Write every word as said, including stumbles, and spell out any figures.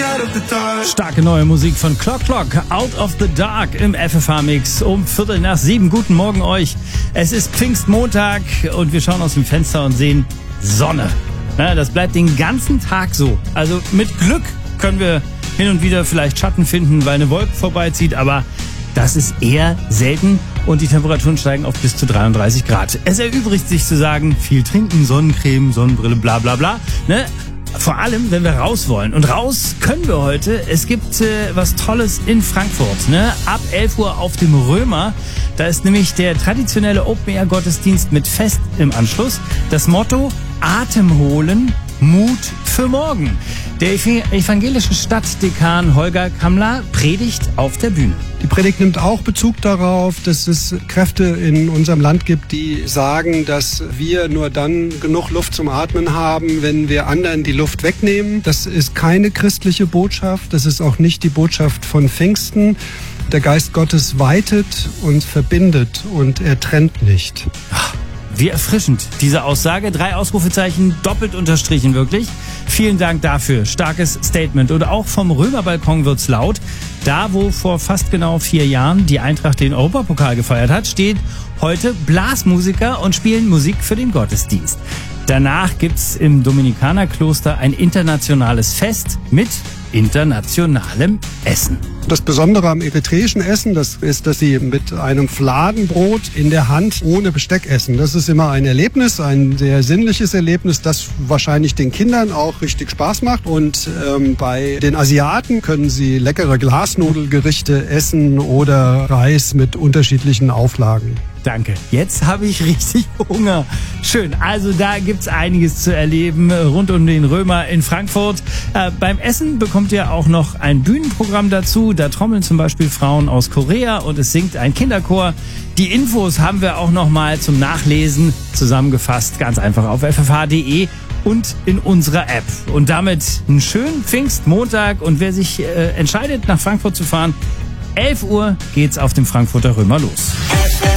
Starke neue Musik von Clock Clock, Out of the Dark im F F H-Mix um Viertel nach sieben. Guten Morgen euch. Es ist Pfingstmontag und wir schauen aus dem Fenster und sehen Sonne. Ja, das bleibt den ganzen Tag so. Also mit Glück können wir hin und wieder vielleicht Schatten finden, weil eine Wolke vorbeizieht, aber das ist eher selten und die Temperaturen steigen auf bis zu dreiunddreißig Grad. Es erübrigt sich zu sagen, viel trinken, Sonnencreme, Sonnenbrille, bla bla bla. Ne? Vor allem, wenn wir raus wollen. Und raus können wir heute. Es gibt äh, was Tolles in Frankfurt. Ne? Ab elf Uhr auf dem Römer. Da ist nämlich der traditionelle Open-Air-Gottesdienst mit Fest im Anschluss. Das Motto: Atem holen, Mut für morgen. Der evangelische Stadtdekan Holger Kammler predigt auf der Bühne. Die Predigt nimmt auch Bezug darauf, dass es Kräfte in unserem Land gibt, die sagen, dass wir nur dann genug Luft zum Atmen haben, wenn wir anderen die Luft wegnehmen. Das ist keine christliche Botschaft, das ist auch nicht die Botschaft von Pfingsten. Der Geist Gottes weitet und verbindet und er trennt nicht. Ach, wie erfrischend, diese Aussage. Drei Ausrufezeichen, doppelt unterstrichen wirklich. Vielen Dank dafür. Starkes Statement. Und auch vom Römerbalkon wird's laut. Da, wo vor fast genau vier Jahren die Eintracht den Europapokal gefeiert hat, steht heute Blasmusiker und spielen Musik für den Gottesdienst. Danach gibt's im Dominikanerkloster ein internationales Fest mit internationalem Essen. Das Besondere am eritreischen Essen, das ist, dass sie mit einem Fladenbrot in der Hand ohne Besteck essen. Das ist immer ein Erlebnis, ein sehr sinnliches Erlebnis, das wahrscheinlich den Kindern auch richtig Spaß macht. Und ähm, bei den Asiaten können sie leckere Glasnudelgerichte essen oder Reis mit unterschiedlichen Auflagen. Danke. Jetzt habe ich richtig Hunger. Schön. Also da gibt's einiges zu erleben rund um den Römer in Frankfurt. Äh, beim Essen bekommt ihr auch noch ein Bühnenprogramm dazu. Da trommeln zum Beispiel Frauen aus Korea und es singt ein Kinderchor. Die Infos haben wir auch noch mal zum Nachlesen zusammengefasst. Ganz einfach auf f f h punkt d e und in unserer App. Und damit einen schönen Pfingstmontag. Und wer sich äh, entscheidet, nach Frankfurt zu fahren, elf Uhr geht's auf dem Frankfurter Römer los.